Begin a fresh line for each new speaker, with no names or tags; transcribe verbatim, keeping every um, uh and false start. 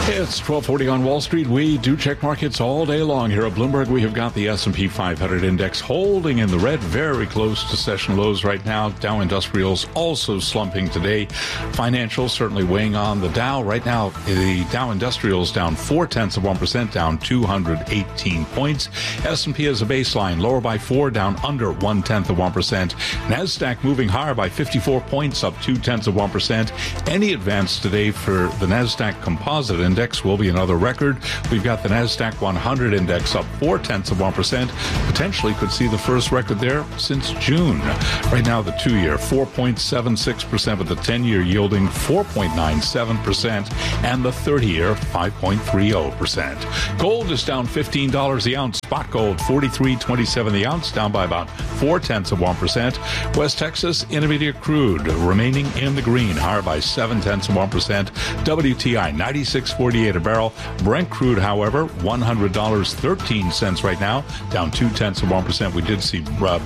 It's twelve forty on Wall Street. We do check markets all day long here at Bloomberg. We have got the S and P five hundred index holding in the red, very close to session lows right now. Dow Industrials also slumping today. Financials certainly weighing on the Dow. Right now, the Dow Industrials down four tenths of one percent, down two hundred eighteen points. S and P as a baseline, lower by four, down under one tenth of one percent. NASDAQ moving higher by fifty-four points, up two tenths of one percent. Any advance today for the NASDAQ Composite Index will be another record. We've got the NASDAQ one hundred index up four tenths of one percent. Potentially could see the first record there since June. Right now, the two-year four point seven six percent, with the ten-year yielding four point nine seven percent, and the thirty-year five point three zero percent. Gold is down fifteen dollars the ounce. Spot gold forty-three twenty-seven the ounce, down by about four tenths of one percent. West Texas Intermediate crude remaining in the green, higher by seven tenths of one percent. W T I ninety-six forty-eight a barrel. Brent crude, however, one hundred dollars and thirteen cents right now, down two tenths of one percent. We did see uh,